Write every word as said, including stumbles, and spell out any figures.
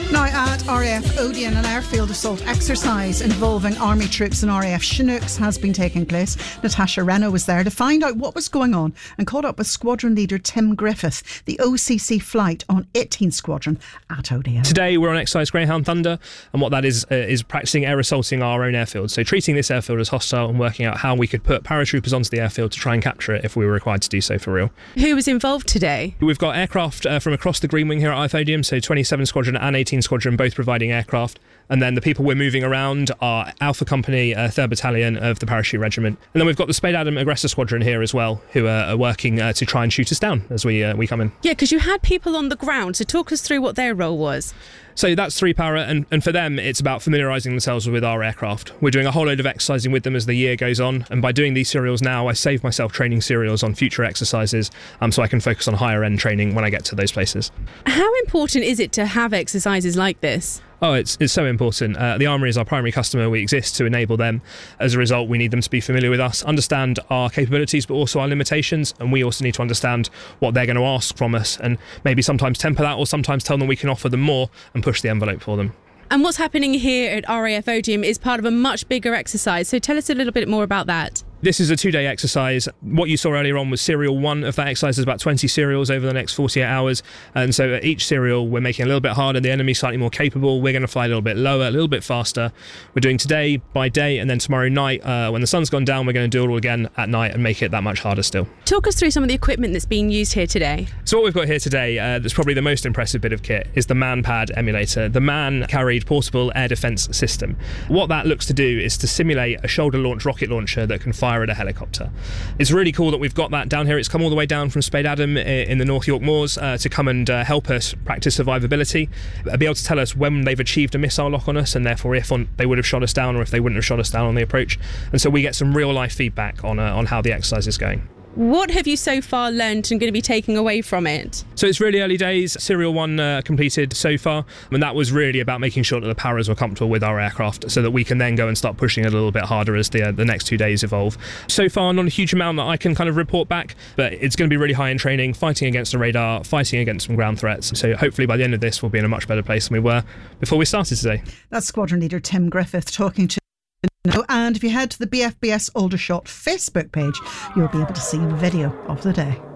Now at R A F Odeon, an airfield assault exercise involving Army troops and R A F Chinooks has been taking place. Natasha Reno was there to find out what was going on and caught up with Squadron Leader Tim Griffith, the O C C flight on eighteenth Squadron at Odeon. Today we're on exercise Greyhound Thunder, and what that is uh, is practising air assaulting our own airfield. So treating this airfield as hostile and working out how we could put paratroopers onto the airfield to try and capture it if we were required to do so for real. Who was involved today? We've got aircraft uh, from across the Green Wing here at I F Odeon, so twenty-seventh Squadron and eighteenth Squadron both providing aircraft. And then the people we're moving around are Alpha Company, uh, third Battalion of the Parachute Regiment. And then we've got the Spade Adam Aggressor Squadron here as well, who uh, are working uh, to try and shoot us down as we uh, we come in. Yeah, because you had people on the ground, so talk us through what their role was. So that's three para, and, and for them it's about familiarising themselves with our aircraft. We're doing a whole load of exercising with them as the year goes on, and by doing these serials now I save myself training serials on future exercises, um, so I can focus on higher end training when I get to those places. How important is it to have exercises like this? Oh, it's it's so important. Uh, the Armoury is our primary customer. We exist to enable them. As a result, we need them to be familiar with us, understand our capabilities, but also our limitations. And we also need to understand what they're going to ask from us, and maybe sometimes temper that, or sometimes tell them we can offer them more and push the envelope for them. And what's happening here at R A F Odeon is part of a much bigger exercise. So tell us a little bit more about that. This is a two-day exercise. What you saw earlier on was serial one of that exercise. There's about twenty serials over the next forty-eight hours. And so at each serial, we're making it a little bit harder. The enemy's slightly more capable. We're going to fly a little bit lower, a little bit faster. We're doing today by day, and then tomorrow night, uh, when the sun's gone down, we're going to do it all again at night and make it that much harder still. Talk us through some of the equipment that's being used here today. So what we've got here today, uh, that's probably the most impressive bit of kit, is the MANPAD emulator. The MAN carried portable air defence system. What that looks to do is to simulate a shoulder-launched rocket launcher that can fire at a helicopter. It's really cool that we've got that down here. It's come all the way down from Spade Adam in the North York Moors uh, to come and uh, help us practice survivability, uh, be able to tell us when they've achieved a missile lock on us, and therefore if on, they would have shot us down, or if they wouldn't have shot us down on the approach. And so we get some real life feedback on, uh, on how the exercise is going. What have you so far learned and going to be taking away from it? So it's really early days. Serial one uh, completed so far, and that was really about making sure that the paras were comfortable with our aircraft, so that we can then go and start pushing it a little bit harder as the uh, the next two days evolve. So far, not a huge amount that I can kind of report back, but it's going to be really high in training, fighting against the radar, fighting against some ground threats. So hopefully by the end of this, we'll be in a much better place than we were before we started today. That's Squadron Leader Tim Griffith talking to. And if you head to the B F B S Aldershot Facebook page, you'll be able to see a video of the day.